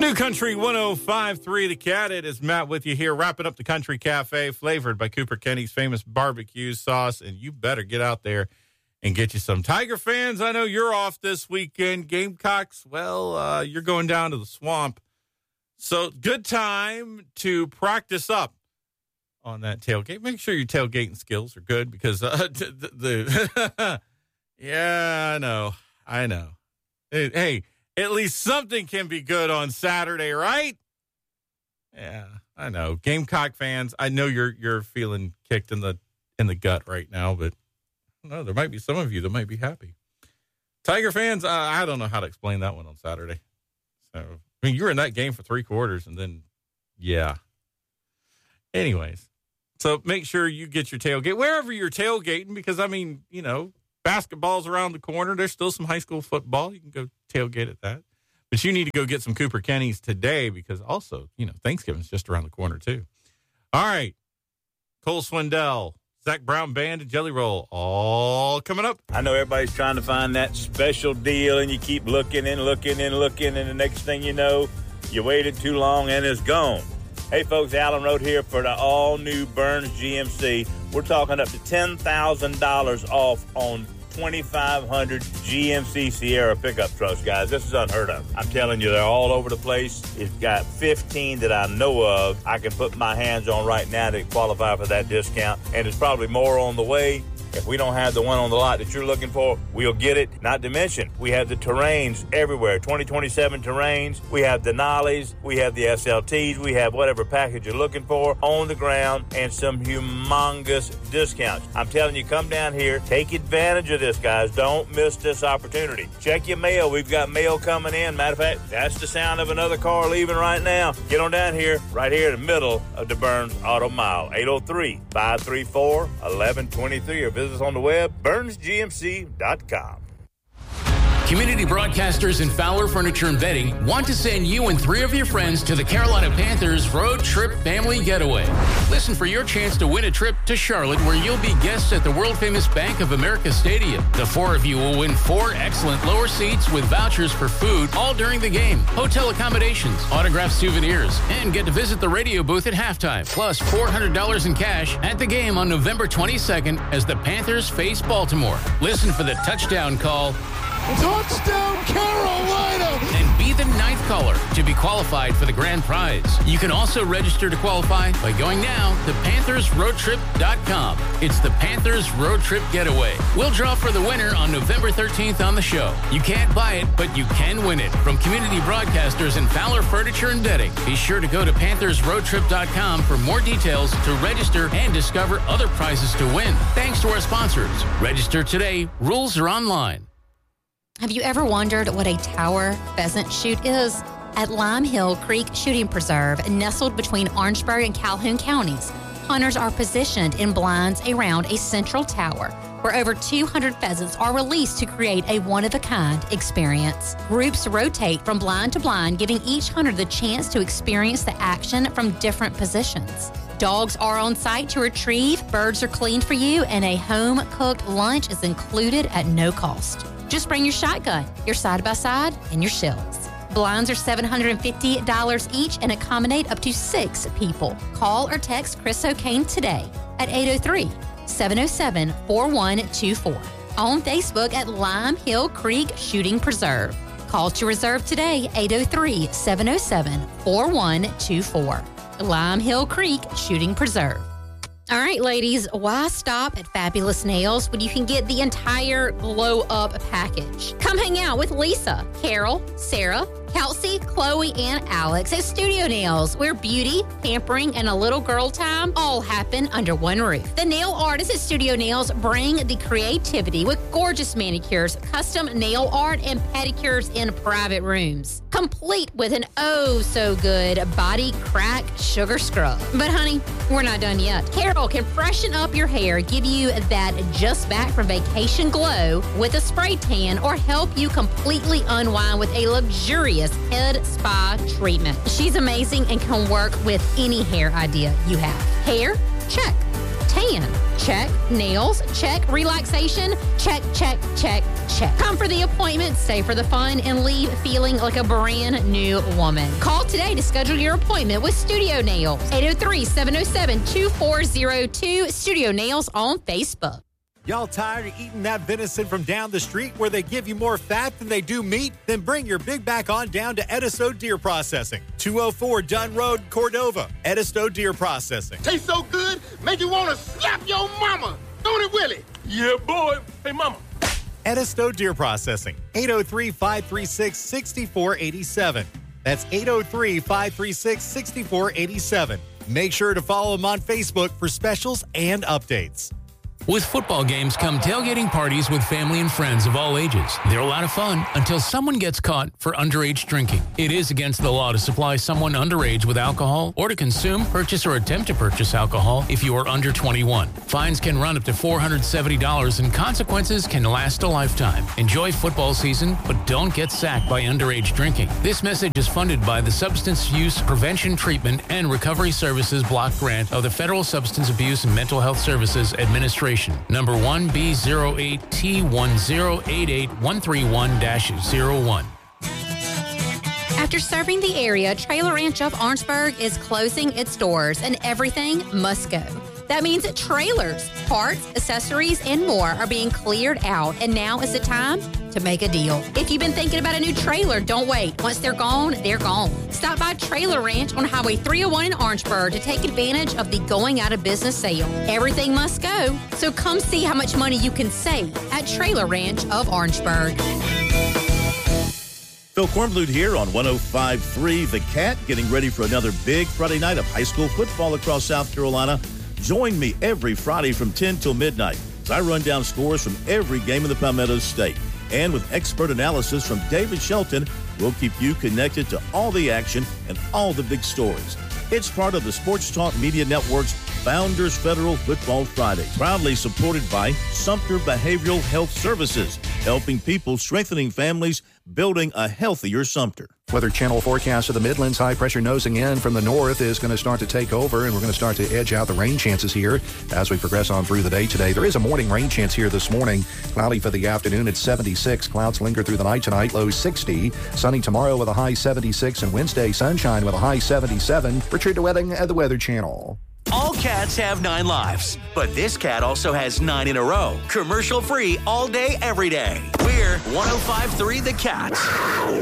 New Country 105.3 The Cat. It is Matt with you here, wrapping up the Country Cafe, flavored by Cooper Kenny's famous barbecue sauce. And you better get out there and get you some. Tiger fans, I know you're off this weekend. Gamecocks, well, you're going down to the swamp. So good time to practice up on that tailgate. Make sure your tailgating skills are good because yeah, I know. Hey, at least something can be good on Saturday, right? Yeah, I know. Gamecock fans, I know you're feeling kicked in the gut right now, but no, there might be some of you that might be happy. Tiger fans, I don't know how to explain that one on Saturday. So, I mean, you were in that game for 3 quarters, and then, yeah. Anyways, so make sure you get your tailgate wherever you're tailgating, because I mean, you know, basketball's around the corner. There's still some high school football. You can go tailgate at that. But you need to go get some Cooper Kenny's today because also, you know, Thanksgiving's just around the corner too. All right. Cole Swindell, Zach Brown Band, and Jelly Roll all coming up. I know everybody's trying to find that special deal, and you keep looking and looking and looking, and the next thing you know, you waited too long and it's gone. Hey, folks, Alan Road here for the all-new Burns GMC. We're talking up to $10,000 off on 2,500 GMC Sierra pickup trucks, guys. This is unheard of. I'm telling you, they're all over the place. It's got 15 that I know of I can put my hands on right now to qualify for that discount, and there's probably more on the way. If we don't have the one on the lot that you're looking for, we'll get it. Not to mention, we have the Terrains everywhere, 2027 Terrains. We have Denali's. We have the SLTs. We have whatever package you're looking for on the ground and some humongous discounts. I'm telling you, come down here. Take advantage of this, guys. Don't miss this opportunity. Check your mail. We've got mail coming in. Matter of fact, that's the sound of another car leaving right now. Get on down here, right here in the middle of the Burns Auto Mile, 803-534-1123, or visit us on the web, burnsgmc.com. Community broadcasters and Fowler Furniture and Bedding want to send you and 3 of your friends to the Carolina Panthers Road Trip Family Getaway. Listen for your chance to win a trip to Charlotte, where you'll be guests at the world-famous Bank of America Stadium. The 4 of you will win 4 excellent lower seats with vouchers for food all during the game, hotel accommodations, autographed souvenirs, and get to visit the radio booth at halftime, plus $400 in cash at the game on November 22nd as the Panthers face Baltimore. Listen for the touchdown call. Touchdown, Carolina! And be the 9th caller to be qualified for the grand prize. You can also register to qualify by going now to PanthersRoadTrip.com. It's the Panthers Road Trip Getaway. We'll draw for the winner on November 13th on the show. You can't buy it, but you can win it. From community broadcasters and Fowler Furniture and Bedding. Be sure to go to PanthersRoadTrip.com for more details to register and discover other prizes to win. Thanks to our sponsors. Register today. Rules are online. Have you ever wondered what a tower pheasant shoot is? At Lime Hill Creek Shooting Preserve, nestled between Orangeburg and Calhoun counties, hunters are positioned in blinds around a central tower where over 200 pheasants are released to create a one-of-a-kind experience. Groups rotate from blind to blind, giving each hunter the chance to experience the action from different positions. Dogs are on site to retrieve, birds are cleaned for you, and a home-cooked lunch is included at no cost. Just bring your shotgun, your side-by-side, and your shells. Blinds are $750 each and accommodate up to 6 people. Call or text Chris O'Kane today at 803-707-4124. On Facebook at Lime Hill Creek Shooting Preserve. Call to reserve today, 803-707-4124. Lime Hill Creek Shooting Preserve. All right, ladies, why stop at Fabulous Nails when you can get the entire glow-up package? Come hang out with Lisa, Carol, Sarah, Kelsey, Chloe, and Alex at Studio Nails, where beauty, pampering, and a little girl time all happen under one roof. The nail artists at Studio Nails bring the creativity with gorgeous manicures, custom nail art, and pedicures in private rooms, complete with an oh-so-good body crack sugar scrub. But honey, we're not done yet. Carol can freshen up your hair, give you that just back from vacation glow with a spray tan, or help you completely unwind with a luxurious head spa treatment. She's amazing and can work with any hair idea you have. Hair? Check. plan. Check. Nails. Check. Relaxation. Check, check, check, check. Come for the appointment, stay for the fun, and leave feeling like a brand new woman. Call today to schedule your appointment with Studio Nails. 803-707-2402. Studio Nails on Facebook. Y'all tired of eating that venison from down the street where they give you more fat than they do meat? Then bring your big back on down to Edisto Deer Processing. 204 Dunn Road, Cordova. Edisto Deer Processing. Tastes so good, make you want to slap your mama. Don't it, Willie? Yeah, boy. Hey, mama. Edisto Deer Processing. 803-536-6487. That's 803-536-6487. Make sure to follow them on Facebook for specials and updates. With football games come tailgating parties with family and friends of all ages. They're a lot of fun until someone gets caught for underage drinking. It is against the law to supply someone underage with alcohol or to consume, purchase, or attempt to purchase alcohol if you are under 21. Fines can run up to $470 and consequences can last a lifetime. Enjoy football season, but don't get sacked by underage drinking. This message is funded by the Substance Use Prevention, Treatment, and Recovery Services Block Grant of the Federal Substance Abuse and Mental Health Services Administration. Number 1B08T1088131-01. After serving the area, Trailer Ranch of Orangeburg is closing its doors and everything must go. That means trailers, parts, accessories, and more are being cleared out, and now is the time to make a deal. If you've been thinking about a new trailer, don't wait. Once they're gone, they're gone. Stop by Trailer Ranch on Highway 301 in Orangeburg to take advantage of the going out of business sale. Everything must go, so come see how much money you can save at Trailer Ranch of Orangeburg. Phil Kornblut here on 105.3 The Cat, getting ready for another big Friday night of high school football across South Carolina. Join me every Friday from 10 till midnight as I run down scores from every game in the Palmetto State. And with expert analysis from David Shelton, we'll keep you connected to all the action and all the big stories. It's part of the Sports Talk Media Network's Founders Federal Football Friday, proudly supported by Sumter Behavioral Health Services, helping people, strengthening families, building a healthier Sumter. Weather Channel forecast of the Midlands. High pressure nosing in from the north is going to start to take over, and we're going to start to edge out the rain chances here as we progress on through the day today. There is a morning rain chance here this morning. Cloudy for the afternoon at 76. Clouds linger through the night tonight, low 60. Sunny tomorrow with a high 76, and Wednesday sunshine with a high 77. Richard DeWetting at the Weather Channel. All cats have 9 lives, but this cat also has 9 in a row. Commercial free all day, every day. We're 105.3 The Cat.